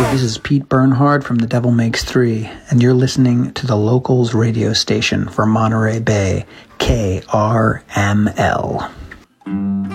this is Pete Bernhard from The Devil Makes Three, and you're listening to the Locals radio station for Monterey Bay, KRML.